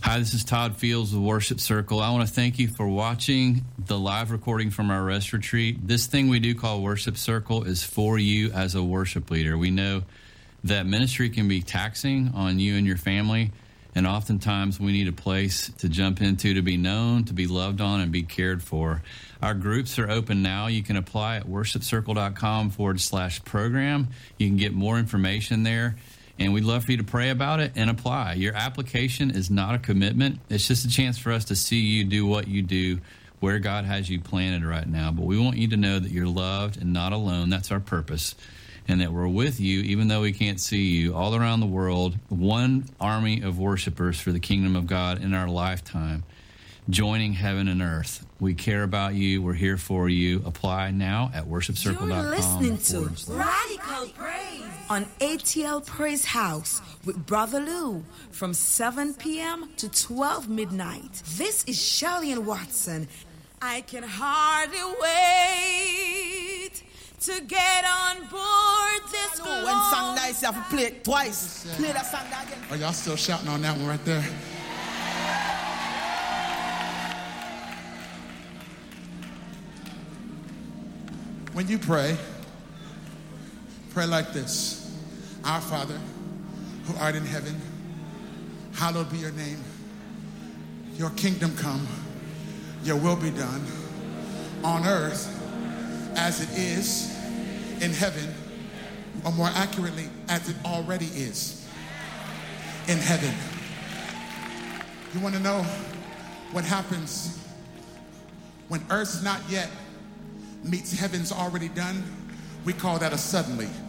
Hi, this is Todd Fields with Worship Circle. I want to thank you for watching the live recording from our rest retreat. This thing we do call Worship Circle is for you as a worship leader. We know that ministry can be taxing on you and your family, and oftentimes we need a place to jump into, to be known, to be loved on, and be cared for. Our groups are open now. You can apply at worshipcircle.com/program. You can get more information there. And we'd love for you to pray about it and apply. Your application is not a commitment. It's just a chance for us to see you do what you do where God has you planted right now. But we want you to know that you're loved and not alone. That's our purpose. And that we're with you, even though we can't see you, all around the world, one army of worshipers for the kingdom of God in our lifetime, joining heaven and earth. We care about you. We're here for you. Apply now at worshipcircle.com. You're listening to Radical Praise on ATL Praise House with Brother Lou from 7 p.m. to 12 midnight. This is Shelley and Watson. I can hardly wait to get on board this glory. When song nice, you have to play it twice. Play that song again. Are y'all still shouting on that one right there? When you pray like this. Our Father, who art in heaven, hallowed be your name. Your kingdom come, your will be done on earth as it is in heaven, or more accurately, as it already is in heaven. You want to know what happens when earth's not yet meets heaven's already done? We call that a suddenly.